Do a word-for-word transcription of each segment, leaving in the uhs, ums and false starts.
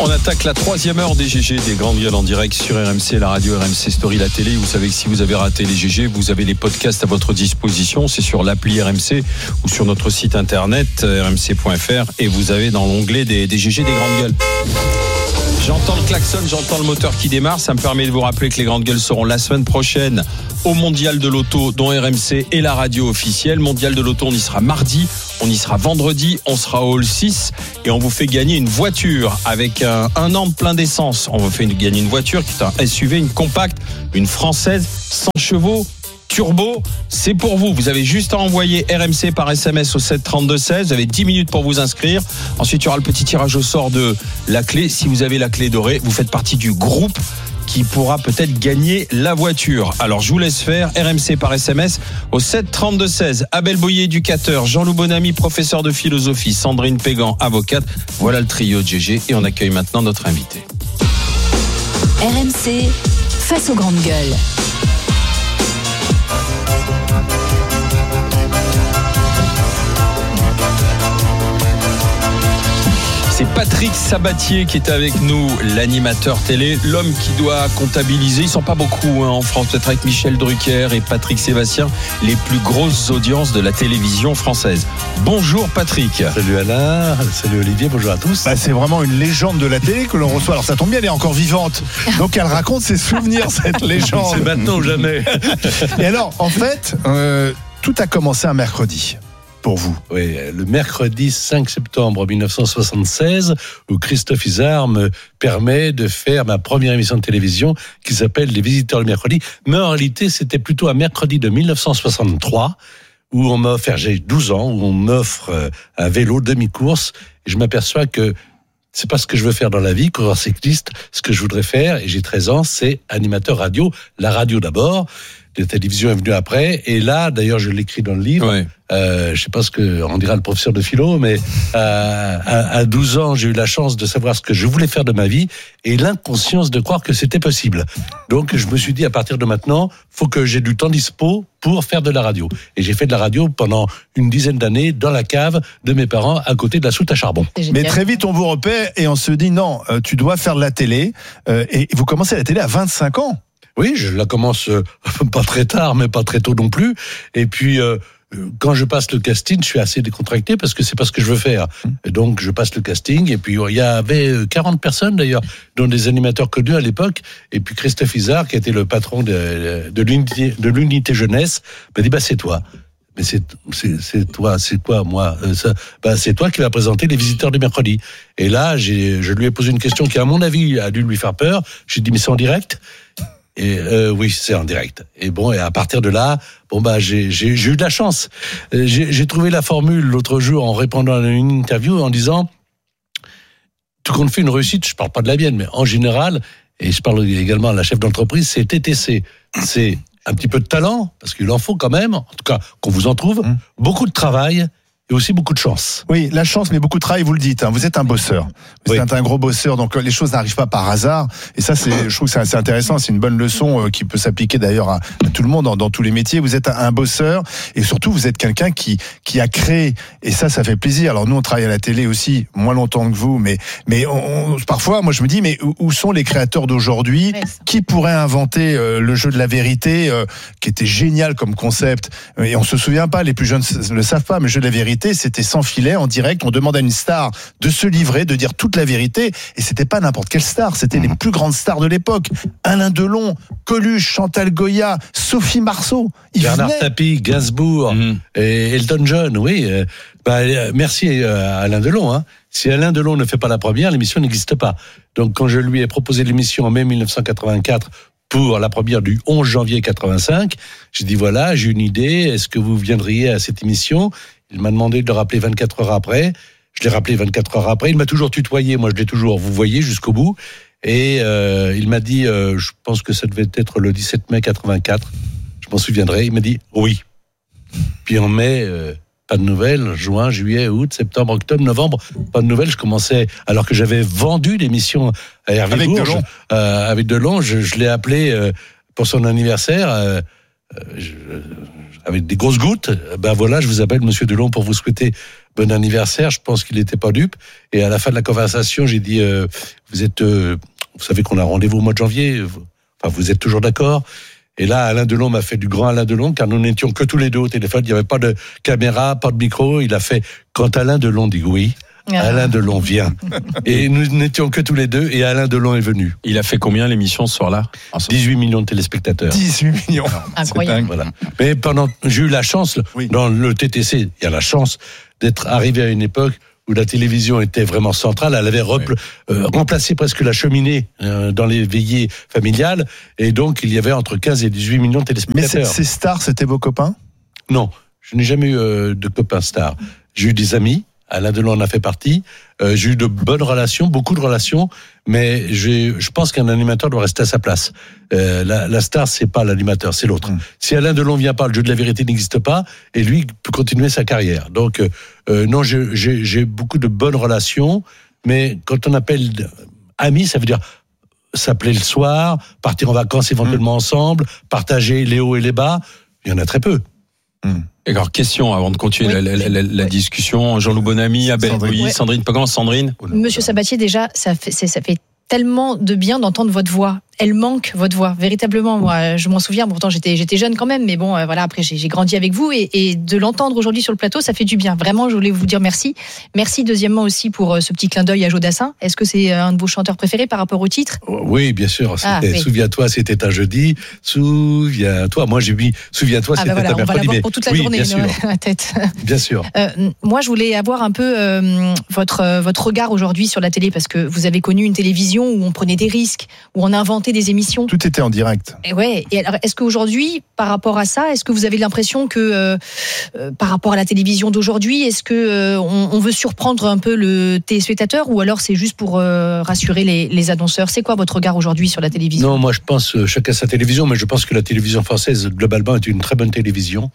On attaque la troisième heure des G G, des grandes gueules en direct sur R M C, la radio, R M C Story, la télé. Vous savez que si vous avez raté les G G, vous avez les podcasts à votre disposition. C'est sur l'appli R M C ou sur notre site internet r m c point f r et vous avez dans l'onglet des, des G G, des grandes gueules. J'entends le klaxon, j'entends le moteur qui démarre. Ça me permet de vous rappeler que les grandes gueules seront la semaine prochaine au Mondial de l'Auto, dont R M C est la radio officielle. Mondial de l'Auto, on y sera mardi, on y sera vendredi, on sera au Hall six et on vous fait gagner une voiture avec un, un an de plein d'essence. On vous fait gagner une voiture qui est un S U V, une compacte, une française, cent chevaux. Turbo, c'est pour vous. Vous avez juste à envoyer R M C par S M S au sept trente-deux seize. Vous avez dix minutes pour vous inscrire. Ensuite, il y aura le petit tirage au sort de la clé. Si vous avez la clé dorée, vous faites partie du groupe qui pourra peut-être gagner la voiture. Alors, je vous laisse faire. R M C par S M S au sept trente-deux seize. Abel Boyer, éducateur. Jean-Loup Bonamy, professeur de philosophie. Sandrine Pégan, avocate. Voilà le trio de G G. Et on accueille maintenant notre invité. R M C, face aux grandes gueules. C'est Patrick Sabatier qui est avec nous, l'animateur télé, l'homme qui doit comptabiliser. Ils sont pas beaucoup hein, en France, peut-être avec Michel Drucker et Patrick Sébastien, les plus grosses audiences de la télévision française. Bonjour Patrick. Salut Alain, salut Olivier, bonjour à tous. Bah, c'est vraiment une légende de la télé que l'on reçoit. Alors ça tombe bien, elle est encore vivante. Donc elle raconte ses souvenirs, cette légende. C'est maintenant ou jamais. Et alors, en fait, euh, tout a commencé un mercredi. Pour vous. Oui, le mercredi cinq septembre mille neuf cent soixante-seize, où Christophe Izard me permet de faire ma première émission de télévision qui s'appelle Les Visiteurs du mercredi. Mais en réalité, c'était plutôt un mercredi de mille neuf cent soixante-trois où on m'a offert, j'ai douze ans, où on m'offre un vélo demi-course et je m'aperçois que c'est pas ce que je veux faire dans la vie, coureur cycliste. Ce que je voudrais faire, et j'ai treize ans, c'est animateur radio. La radio d'abord. La télévision est venue après. Et là, d'ailleurs, je l'écris dans le livre. Ouais. Euh, je sais pas ce que on dira le professeur de philo, mais euh, à, à douze ans, j'ai eu la chance de savoir ce que je voulais faire de ma vie et l'inconscience de croire que c'était possible. Donc, je me suis dit, à partir de maintenant, faut que j'ai du temps dispo pour faire de la radio. Et j'ai fait de la radio pendant une dizaine d'années dans la cave de mes parents, à côté de la soute à charbon. Mais très vite, on vous repère et on se dit, non, euh, tu dois faire de la télé. Euh, et vous commencez la télé à vingt-cinq ans. Oui, je la commence euh, pas très tard, mais pas très tôt non plus. Et puis, euh, quand je passe le casting, je suis assez décontracté parce que c'est pas ce que je veux faire. Et donc, je passe le casting. Et puis, il y avait quarante personnes d'ailleurs, dont des animateurs connus à l'époque. Et puis, Christophe Izard, qui était le patron de, de, l'unité, de l'unité jeunesse, m'a dit, bah, c'est toi. Mais c'est, c'est, c'est toi, c'est quoi, moi euh, ça, bah, c'est toi qui vas présenter les visiteurs du mercredi. Et là, j'ai, je lui ai posé une question qui, à mon avis, a dû lui faire peur. J'ai dit, mais c'est en direct ? Et euh, oui, c'est en direct. Et bon, et à partir de là, bon bah j'ai j'ai, j'ai eu de la chance. J'ai, j'ai trouvé la formule l'autre jour en répondant à une interview en disant tout compte fait une réussite. Je parle pas de la mienne, mais en général, et je parle également à la chef d'entreprise, c'est T T C. C'est un petit peu de talent parce qu'il en faut quand même. En tout cas, qu'on vous en trouve, mmh. beaucoup de travail. Et aussi beaucoup de chance. Oui, la chance, mais beaucoup de travail, vous le dites. Hein. Vous êtes un bosseur. Vous oui. êtes un gros bosseur, donc les choses n'arrivent pas par hasard. Et ça, c'est, je trouve que c'est assez intéressant. C'est une bonne leçon euh, qui peut s'appliquer d'ailleurs à, à tout le monde dans, dans tous les métiers. Vous êtes un, un bosseur et surtout, vous êtes quelqu'un qui qui a créé. Et ça, ça fait plaisir. Alors nous, on travaille à la télé aussi, moins longtemps que vous, mais mais on, on, parfois, moi, je me dis, mais où, où sont les créateurs d'aujourd'hui ? Qui pourrait inventer euh, le jeu de la vérité, euh, qui était génial comme concept ? Et on se souvient pas. Les plus jeunes ne le savent pas, mais le jeu de la vérité, c'était sans filet, en direct. On demande à une star de se livrer, de dire toute la vérité. Et c'était pas n'importe quelle star, c'était mmh. les plus grandes stars de l'époque. Alain Delon, Coluche, Chantal Goya, Sophie Marceau. Bernard Tapie, Gainsbourg, mmh. et Elton John, oui. Euh, bah, merci à Alain Delon. Hein. Si Alain Delon ne fait pas la première, l'émission n'existe pas. Donc quand je lui ai proposé l'émission en mai dix-neuf cent quatre-vingt-quatre, pour la première du onze janvier quatre-vingt-cinq, j'ai dit voilà, j'ai une idée, est-ce que vous viendriez à cette émission ? Il m'a demandé de le rappeler vingt-quatre heures après. Je l'ai rappelé vingt-quatre heures après. Il m'a toujours tutoyé. Moi, je l'ai toujours, vous voyez, jusqu'au bout. Et euh, il m'a dit, euh, je pense que ça devait être le dix-sept mai quatre-vingt-quatre. Je m'en souviendrai. Il m'a dit oui. Puis en mai, euh, pas de nouvelles. Juin, juillet, août, septembre, octobre, novembre, pas de nouvelles. Je commençais, alors que j'avais vendu l'émission à Hervé avec Bourges, Delon. Euh, avec Delon, je, je l'ai appelé euh, pour son anniversaire. Euh, je, avec des grosses gouttes. Ben voilà, je vous appelle Monsieur Delon pour vous souhaiter bon anniversaire. Je pense qu'il n'était pas dupe. Et à la fin de la conversation, j'ai dit, euh, vous êtes, euh, vous savez qu'on a rendez-vous au mois de janvier. Enfin, vous êtes toujours d'accord? Et là, Alain Delon m'a fait du grand Alain Delon, car nous n'étions que tous les deux au téléphone. Il n'y avait pas de caméra, pas de micro. Il a fait, quand Alain Delon dit oui, ah. Alain Delon vient. Et nous n'étions que tous les deux, et Alain Delon est venu. Il a fait combien l'émission ce soir-là? dix-huit millions de téléspectateurs. dix-huit millions. Incroyable. Voilà. Mais pendant, j'ai eu la chance, oui. Dans le T T C, il y a la chance d'être arrivé à une époque où la télévision était vraiment centrale. Elle avait repl- ouais. euh, remplacé presque la cheminée euh, dans les veillées familiales. Et donc, il y avait entre quinze et dix-huit millions de téléspectateurs. Mais ces stars, c'était vos copains? Non, je n'ai jamais eu euh, de copains stars. J'ai eu des amis. Alain Delon en a fait partie. Euh, j'ai eu de bonnes relations, beaucoup de relations, mais j'ai, je pense qu'un animateur doit rester à sa place. Euh, la, la star, c'est pas l'animateur, c'est l'autre. Mmh. Si Alain Delon vient pas, le jeu de la vérité n'existe pas, et lui peut continuer sa carrière. Donc, euh, non, j'ai, j'ai, j'ai beaucoup de bonnes relations, mais quand on appelle amis, ça veut dire s'appeler le soir, partir en vacances éventuellement mmh. ensemble, partager les hauts et les bas. Il y en a très peu. Mmh. Alors, question avant de continuer oui. la, la, la, la oui. discussion. Jean-Loup Bonamy, Abel Bouilly, Sandrine Pagan, Sandrine. Monsieur Sabatier, déjà, ça fait, ça fait tellement de bien d'entendre votre voix. Elle manque, votre voix, véritablement. Moi, je m'en souviens, pourtant j'étais, j'étais jeune quand même, mais bon, euh, voilà, après j'ai, j'ai grandi avec vous et, et de l'entendre aujourd'hui sur le plateau, ça fait du bien. Vraiment, je voulais vous dire merci. Merci, deuxièmement, aussi pour euh, ce petit clin d'œil à Joe Dassin. Est-ce que c'est un de vos chanteurs préférés par rapport au titre? Oui, bien sûr. Ah, oui. Souviens-toi, c'était un jeudi. Souviens-toi. Moi, j'ai mis Souviens-toi, ah, c'était bah voilà, un mercredi. On va l'avoir pour toute la oui, journée bien sûr. dans la tête. Bien sûr. Euh, moi, je voulais avoir un peu euh, votre, euh, votre regard aujourd'hui sur la télé, parce que vous avez connu une télévision où on prenait des risques, où on inventait des émissions. Tout était en direct. Et ouais. Et alors, est-ce qu'aujourd'hui, par rapport à ça, est-ce que vous avez l'impression que, euh, euh, par rapport à la télévision d'aujourd'hui, est-ce que euh, on, on veut surprendre un peu le téléspectateur, ou alors c'est juste pour euh, rassurer les, les annonceurs? C'est quoi votre regard aujourd'hui sur la télévision? Non, moi je pense euh, chacun sa télévision, mais je pense que la télévision française globalement est une très bonne télévision.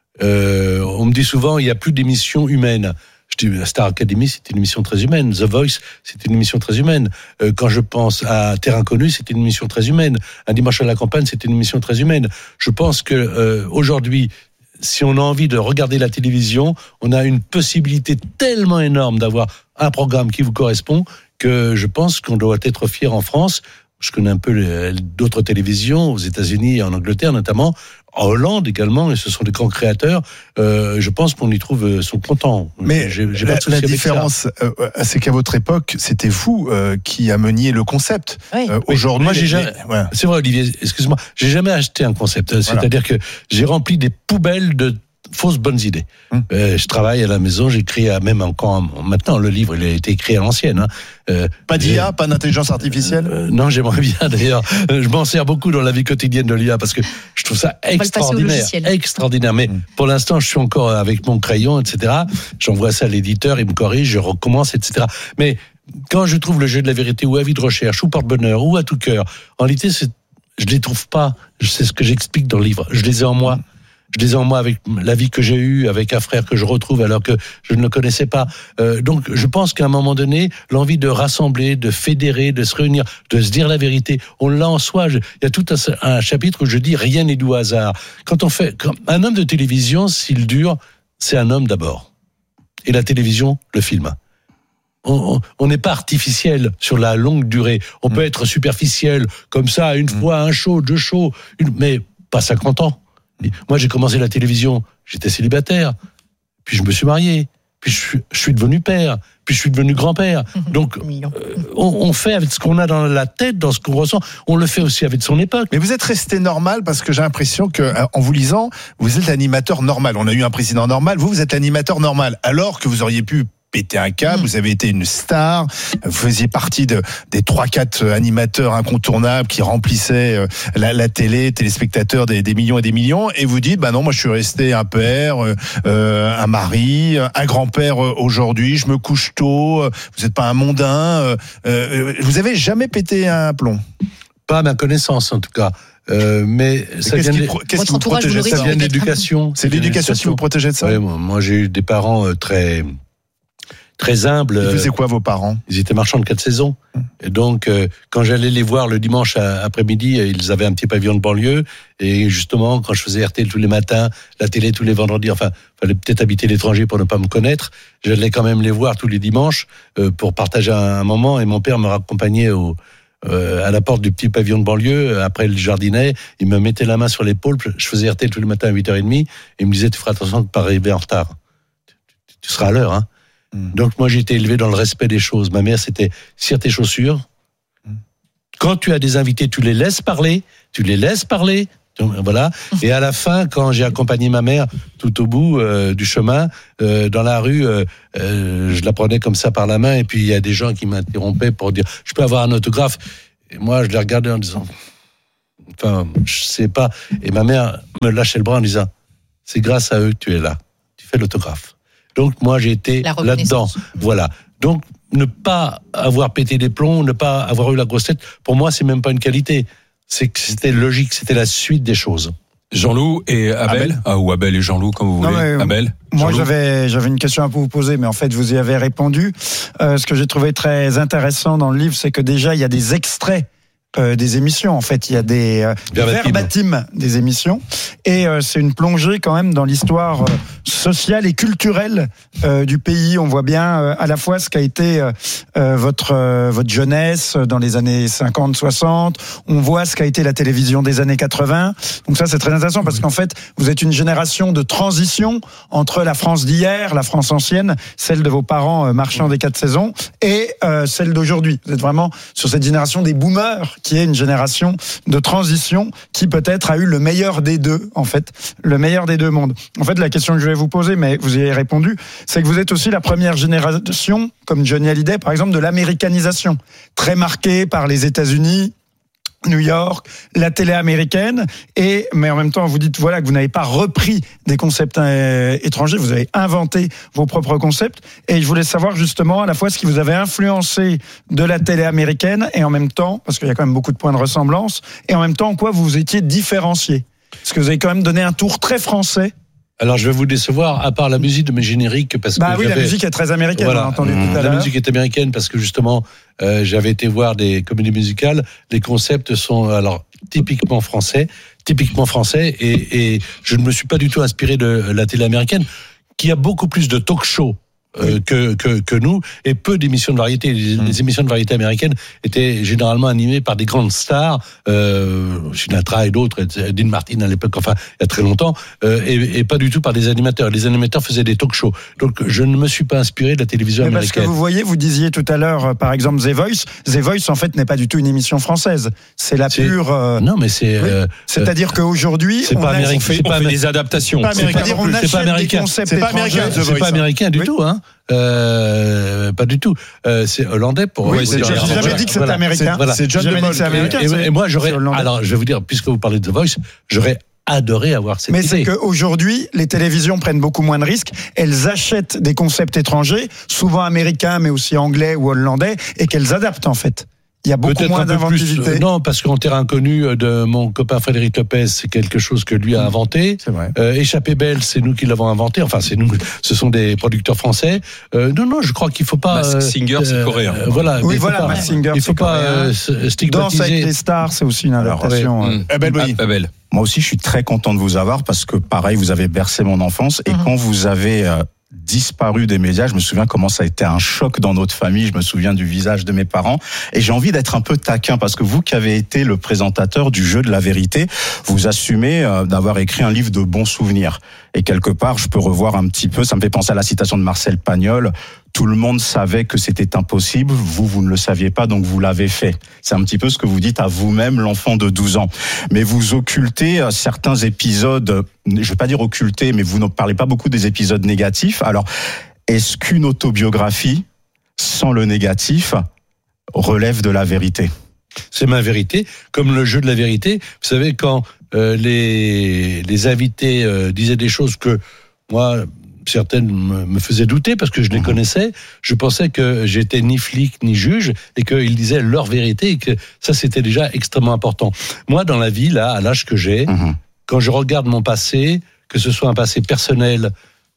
Euh, on me dit souvent il n'y a plus d'émissions humaines. Je dis, la Star Academy, c'était une émission très humaine. The Voice, c'était une émission très humaine. Euh, quand je pense à Terre Inconnue, c'était une émission très humaine. Un dimanche à la campagne, c'était une émission très humaine. Je pense que euh, aujourd'hui, si on a envie de regarder la télévision, on a une possibilité tellement énorme d'avoir un programme qui vous correspond que je pense qu'on doit être fier en France. Je connais un peu les, d'autres télévisions, aux États-Unis et en Angleterre notamment, en Hollande également, et ce sont des grands créateurs. Euh, je pense qu'on y trouve son content. Mais j'ai, j'ai la, la différence, euh, c'est qu'à votre époque, c'était vous euh, qui ameniez le concept. Oui. Euh, aujourd'hui, moi, j'ai jamais, ouais. C'est vrai, Olivier. Excuse-moi, j'ai jamais acheté un concept. Voilà. C'est-à-dire que j'ai rempli des poubelles de fausses bonnes idées. Hum. Euh, je travaille à la maison, j'écris à, même encore maintenant le livre il a été écrit à l'ancienne. Hein. Euh, pas d'I A, pas d'intelligence artificielle. Euh, non, j'aimerais bien d'ailleurs. Je m'en sers beaucoup dans la vie quotidienne de l'I A parce que je trouve ça extraordinaire, extraordinaire. Mais hum. pour l'instant, je suis encore avec mon crayon, et cetera. J'envoie ça à l'éditeur, il me corrige, je recommence, et cetera. Mais quand je trouve le jeu de la vérité ou Avis de recherche ou Porte-Bonheur ou À tout cœur, en réalité, c'est, je les trouve pas. C'est ce que j'explique dans le livre. Je les ai en moi. Hum. Je les ai en moi avec la vie que j'ai eue, avec un frère que je retrouve alors que je ne le connaissais pas. Euh, donc, je pense qu'à un moment donné, l'envie de rassembler, de fédérer, de se réunir, de se dire la vérité, on l'a en soi. Je, il y a tout un, un chapitre où je dis rien n'est du hasard. Quand on fait, quand un homme de télévision, s'il dure, c'est un homme d'abord. Et la télévision, le film. On n'est pas artificiel sur la longue durée. On mmh. peut être superficiel, comme ça, une mmh. fois, un show, deux shows, une, mais pas cinquante ans. Moi, j'ai commencé la télévision, j'étais célibataire, puis je me suis marié, puis je suis, je suis devenu père, puis je suis devenu grand-père. Donc, euh, on, on fait avec ce qu'on a dans la tête, dans ce qu'on ressent, on le fait aussi avec son époque. Mais vous êtes resté normal parce que j'ai l'impression que, en vous lisant, vous êtes l'animateur normal. On a eu un président normal, vous, vous êtes l'animateur normal, alors que vous auriez pu péter un câble, mmh. vous avez été une star, vous faisiez partie de, des trois quatre animateurs incontournables qui remplissaient la, la télé, téléspectateurs des, des millions et des millions, et vous dites, bah non, moi je suis resté un père, euh, un mari, un grand-père aujourd'hui, je me couche tôt, vous n'êtes pas un mondain, euh, vous avez jamais pété un plomb? Pas à ma connaissance en tout cas. Euh, mais, mais ça qu'est-ce vient, qui, pro- qu'est-ce qui vous protège de ça? Ça vient de l'éducation. C'est l'éducation qui vous protégeait de ça? Oui, moi, moi j'ai eu des parents euh, très... très humbles. Ils faisaient quoi, vos parents? Ils étaient marchands de quatre saisons. Et donc, euh, quand j'allais les voir le dimanche à, après-midi, ils avaient un petit pavillon de banlieue. Et justement, quand je faisais R T L tous les matins, la télé tous les vendredis, enfin, fallait peut-être habiter l'étranger pour ne pas me connaître. J'allais quand même les voir tous les dimanches euh, pour partager un, un moment. Et mon père me raccompagnait au Euh, à la porte du petit pavillon de banlieue, après le jardinet, il me mettait la main sur l'épaule, je faisais R T L tous les matins à huit heures trente, et il me disait, tu feras attention de ne pas arriver en retard. Tu, tu, tu seras à l'heure, hein. Mm. Donc moi, j'ai été élevé dans le respect des choses. Ma mère, c'était, cire tes chaussures. Mm. Quand tu as des invités, tu les laisses parler, tu les laisses parler, donc, voilà. Et à la fin, quand j'ai accompagné ma mère tout au bout euh, du chemin, euh, dans la rue, euh, euh, je la prenais comme ça par la main, et puis il y a des gens qui m'interrompaient pour dire « Je peux avoir un autographe ?» Et moi, je les regardais en disant « Enfin, je sais pas. » Et ma mère me lâchait le bras en disant « C'est grâce à eux que tu es là. Tu fais l'autographe. » Donc moi, j'ai été là-dedans. Voilà. Donc, ne pas avoir pété les plombs, ne pas avoir eu la grosse tête, pour moi, c'est même pas une qualité. C'est que c'était logique, c'était la suite des choses. Jean-Loup et Abel, Abel. Ah, ou Abel et Jean-Loup, comme vous non, voulez. Abel. Moi, j'avais, j'avais une question à vous poser, mais en fait, vous y avez répondu. Euh, ce que j'ai trouvé très intéressant dans le livre, c'est que déjà, il y a des extraits Euh, des émissions. En fait, il y a des euh, verbatim des émissions, et euh, c'est une plongée quand même dans l'histoire euh, sociale et culturelle euh, du pays. On voit bien euh, à la fois ce qu'a été euh, euh, votre euh, votre jeunesse dans les années cinquante soixante. On voit ce qu'a été la télévision des années quatre-vingts. Donc ça, c'est très intéressant parce qu'en fait, vous êtes une génération de transition entre la France d'hier, la France ancienne, celle de vos parents euh, marchands des quatre saisons, et euh, celle d'aujourd'hui. Vous êtes vraiment sur cette génération des boomers, qui est une génération de transition qui peut-être a eu le meilleur des deux, en fait, le meilleur des deux mondes. En fait, la question que je vais vous poser, mais vous y avez répondu, c'est que vous êtes aussi la première génération, comme Johnny Hallyday, par exemple, de l'américanisation, très marquée par les États-Unis, New York, la télé américaine, et mais en même temps vous dites voilà que vous n'avez pas repris des concepts euh, étrangers, vous avez inventé vos propres concepts, et je voulais savoir justement à la fois ce qui vous avait influencé de la télé américaine, et en même temps, parce qu'il y a quand même beaucoup de points de ressemblance, et en même temps en quoi vous vous étiez différencié, parce que vous avez quand même donné un tour très français. Alors je vais vous décevoir, à part la musique de mes génériques, parce bah que oui, la musique est très américaine, voilà. On l'a entendu tout à l'heure. La musique est américaine parce que justement, euh, j'avais été voir des comédies musicales. Les concepts sont alors typiquement français, typiquement français, et, et je ne me suis pas du tout inspiré de la télé américaine, qui a beaucoup plus de talk-show. Euh, que, que, que nous, et peu d'émissions de variété. Les, mmh. les émissions de variété américaines étaient généralement animées par des grandes stars, euh, Sinatra et d'autres, Dean Martin à l'époque, enfin, il y a très longtemps, euh, et, et pas du tout par des animateurs. Les animateurs faisaient des talk-shows. Donc, je ne me suis pas inspiré de la télévision mais américaine. Parce que vous voyez, vous disiez tout à l'heure, par exemple, The Voice. The Voice, en fait, n'est pas du tout une émission française. C'est la c'est... pure... Euh... Non, mais c'est... Oui. Euh, C'est-à-dire qu'aujourd'hui... C'est on pas a... américain. On fait, on fait des adaptations. C'est pas américain. On achète des concepts c'est pas américain. C'est pas américain du tout, hein. Euh, pas du tout. Euh, c'est hollandais pour. Oui, c'est John, j'ai jamais dit que c'était voilà. américain. C'est, voilà. c'est John de Mol. C'est américain. Et, et, et moi, j'aurais. Alors, je vais vous dire, puisque vous parlez de The Voice, j'aurais adoré avoir cette Mais idée. Mais c'est qu'aujourd'hui, les télévisions prennent beaucoup moins de risques. Elles achètent des concepts étrangers, souvent américains, mais aussi anglais ou hollandais, et qu'elles adaptent en fait. Il y a beaucoup Peut-être moins un peu d'inventivité. Plus, non, parce qu'en terrain connu de mon copain Frédéric Lopez, c'est quelque chose que lui a inventé. C'est vrai. Euh, Échappée belle, c'est nous qui l'avons inventé. Enfin, c'est nous. Ce sont des producteurs français. Euh, non, non, je crois qu'il faut pas. Mask Singer, euh, c'est coréen. Euh, voilà. Oui, voilà. Mask Singer, il faut pas euh, stigmatiser. Danse avec les stars, c'est aussi une adaptation. Alors, ouais. euh, Abel, oui. Abel. Moi aussi, je suis très content de vous avoir parce que, pareil, vous avez bercé mon enfance. Et mm-hmm. quand vous avez euh, disparu des médias, je me souviens comment ça a été un choc dans notre famille. Je me souviens du visage de mes parents. Et j'ai envie d'être un peu taquin parce que vous qui avez été le présentateur du jeu de la vérité, vous assumez euh, d'avoir écrit un livre de bons souvenirs. Et quelque part, je peux revoir un petit peu, ça me fait penser à la citation de Marcel Pagnol. Tout le monde savait que c'était impossible, vous, vous ne le saviez pas, donc vous l'avez fait. C'est un petit peu ce que vous dites à vous-même, l'enfant de douze ans. Mais vous occultez certains épisodes, je ne vais pas dire occulter, mais vous ne parlez pas beaucoup des épisodes négatifs. Alors, est-ce qu'une autobiographie, sans le négatif, relève de la vérité ? C'est ma vérité, comme le jeu de la vérité. Vous savez, quand euh, les, les invités euh, disaient des choses que moi... certaines me faisaient douter parce que je les connaissais. Je pensais que j'étais ni flic ni juge et qu'ils disaient leur vérité et que ça, c'était déjà extrêmement important. Moi, dans la vie, là, à l'âge que j'ai, mmh. quand je regarde mon passé, que ce soit un passé personnel,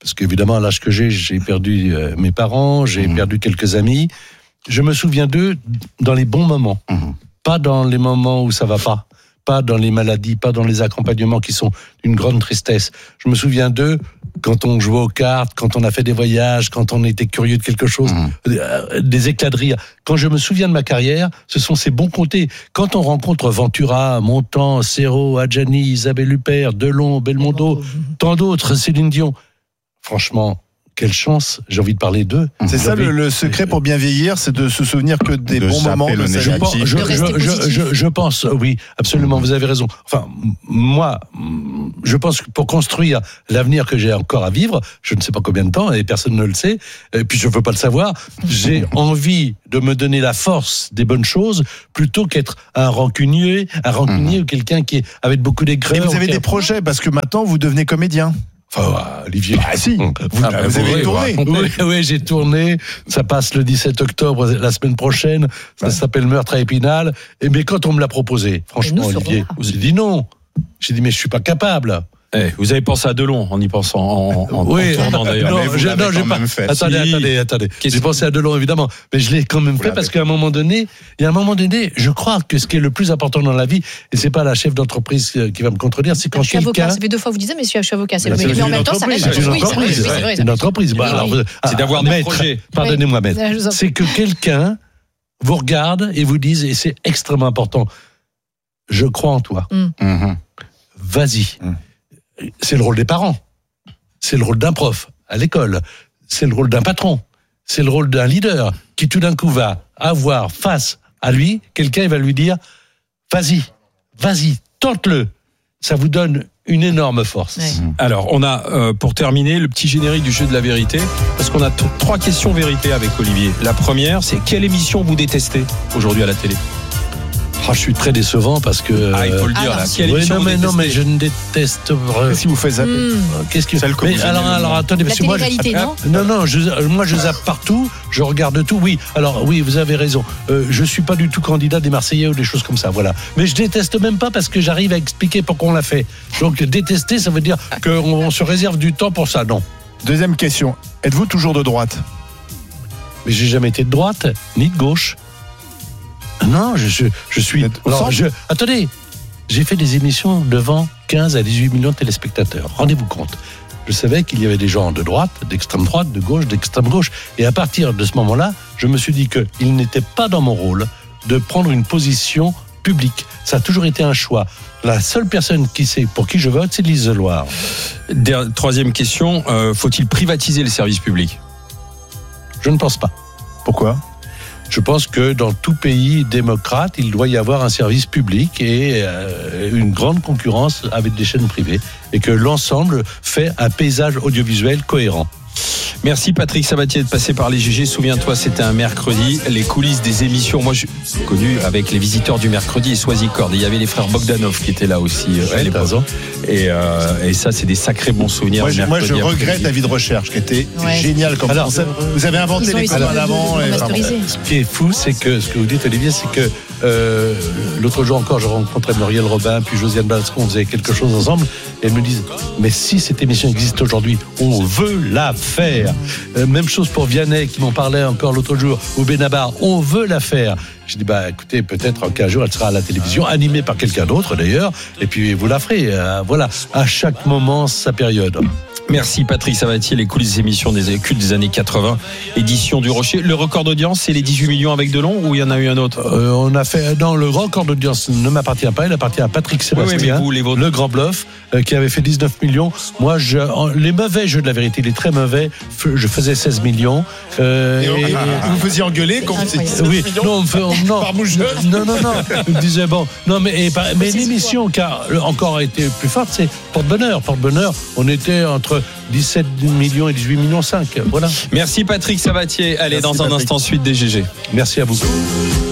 parce qu'évidemment, à l'âge que j'ai, j'ai perdu euh, mes parents, j'ai mmh. perdu quelques amis. Je me souviens d'eux dans les bons moments, mmh. pas dans les moments où ça va pas, pas dans les maladies, pas dans les accompagnements qui sont d'une grande tristesse. Je me souviens d'eux quand on jouait aux cartes, quand on a fait des voyages, quand on était curieux de quelque chose, mmh. euh, des éclats de rire. Quand je me souviens de ma carrière, ce sont ces bons côtés. Quand on rencontre Ventura, Montand, Serrault, Adjani, Isabelle Huppert, Delon, Belmondo, mmh. tant d'autres, Céline Dion, franchement, quelle chance, j'ai envie de parler d'eux. C'est ça le, le secret pour bien vieillir, c'est de se souvenir que des de bons moments. De je, pense, je, je, je, je, je pense, oui, absolument, vous avez raison. Enfin, moi, je pense que pour construire l'avenir que j'ai encore à vivre, je ne sais pas combien de temps, et personne ne le sait, et puis je ne veux pas le savoir, j'ai envie de me donner la force des bonnes choses, plutôt qu'être un rancunier, un rancunier mmh. ou quelqu'un qui est avec beaucoup d'aigreur. Et vous avez des projets, parce que maintenant, vous devenez comédien. Enfin, Olivier. Ah si, vous, ah, bah, vous avez tourné. Oui, oui, j'ai tourné. Ça passe le dix-sept octobre, la semaine prochaine. Ça ouais. s'appelle Meurtre à Épinal. Et mais quand on me l'a proposé, franchement, Olivier, j'ai dit non. J'ai dit mais je suis pas capable. Eh, vous avez pensé à Delon en y pensant, en, en, oui, en tournant d'ailleurs. Non, mais vous je, l'avez non, quand pas, même fait. Attendez, si. attendez, attendez. Qu'est-ce j'ai que... pensé à Delon évidemment, mais je l'ai quand même vous fait l'avez. Parce qu'à un moment donné, il y a un moment donné, je crois que ce qui est le plus important dans la vie, et c'est pas la chef d'entreprise qui va me contredire, c'est quand je suis quelqu'un. Avocat. Ça fait deux fois que vous disiez, mais je suis avocat. C'est mais, mais en même temps, ça reste une entreprise. C'est une entreprise. C'est d'avoir des projets. Pardonnez-moi, maître. C'est que quelqu'un vous regarde et vous dise, et c'est extrêmement important, je crois en toi. Vas-y. C'est le rôle des parents. C'est le rôle d'un prof à l'école. C'est le rôle d'un patron. C'est le rôle d'un leader qui tout d'un coup va avoir face à lui quelqu'un, il va lui dire vas-y, vas-y, tente-le. Ça vous donne une énorme force. Ouais. Alors, on a, euh, pour terminer, le petit générique du jeu de la vérité, parce qu'on a t- trois questions vérité avec Olivier. La première, c'est quelle émission vous détestez aujourd'hui à la télé ? Oh, je suis très décevant parce que. Ah, il faut le dire. Ah, là. Oui, non, mais non, mais je ne déteste. Qu'est-ce qui vous fait zapper mmh. Qu'est-ce que. Celle mais alors, alors, attendez, parce que moi, je... non, non, non, je, moi, je zappe partout, je regarde tout. Oui, alors, oui, vous avez raison. Euh, je suis pas du tout candidat des Marseillais ou des choses comme ça, voilà. Mais je déteste même pas parce que j'arrive à expliquer pourquoi on l'a fait. Donc, détester, ça veut dire qu'on se réserve du temps pour ça, non. Deuxième question. Êtes-vous toujours de droite ? Mais j'ai jamais été de droite, ni de gauche. Non, je, je, je suis. Alors, je, attendez, j'ai fait des émissions devant quinze à dix-huit millions de téléspectateurs. Rendez-vous compte. Je savais qu'il y avait des gens de droite, d'extrême droite, de gauche, d'extrême gauche. Et à partir de ce moment-là, je me suis dit qu'il n'était pas dans mon rôle de prendre une position publique. Ça a toujours été un choix. La seule personne qui sait pour qui je vote, c'est Lise Deloire. Troisième question, euh, faut-il privatiser le service public ? Je ne pense pas. Pourquoi ? Je pense que dans tout pays démocrate, il doit y avoir un service public et euh, une grande concurrence avec des chaînes privées et que l'ensemble fait un paysage audiovisuel cohérent. Merci Patrick Sabatier de passer par les G G. Souviens-toi, c'était un mercredi, les coulisses des émissions. Moi, je suis connu avec les visiteurs du mercredi et Soisicord. Il y avait les frères Bogdanov qui étaient là aussi. Ouais, et, euh, et ça, c'est des sacrés bons souvenirs. Moi, je, moi, je regrette la vie de recherche qui était ouais. géniale. Comme Alors, ça. Vous avez inventé les communs d'avant. Ce qui est fou, c'est que ce que vous dites, Olivier, c'est que euh, l'autre jour encore, je rencontrais Muriel Robin, puis Josiane Balasco, on faisait quelque chose ensemble, et elles me disent, mais si cette émission existe aujourd'hui, on veut la faire. Euh, même chose pour Vianney qui m'en parlait encore l'autre jour, ou Benabar, on veut la faire. Je dis bah écoutez, peut-être qu'un jour elle sera à la télévision, animée par quelqu'un d'autre d'ailleurs, et puis vous la ferez. Euh, voilà, à chaque moment sa période. Merci Patrick Sabatier, les coulisses des émissions des cultes des années quatre-vingts, édition du Rocher. Le record d'audience, c'est les dix-huit millions avec Delon ou il y en a eu un autre ? euh, On a fait non, le record d'audience ne m'appartient pas, il appartient à Patrick Sébastien, oui, oui, vous, les le grand bluff, euh, qui avait fait dix-neuf millions. Moi, je, en, les mauvais jeux de la vérité, les très mauvais, je faisais seize millions. Euh, et, et, et vous faisiez engueuler quand vous étiez seize oui, millions non, on fait, non, par bougeuse. Non, non, non. Je me disais bon, non, mais, et, mais l'émission qui a encore été plus forte, c'est Porte-Bonheur. Porte-Bonheur, on était entre dix-sept millions et dix-huit millions cinq. Voilà. Merci Patrick Sabatier. Allez, Merci dans un Patrick. instant, suite des G G. Merci à vous.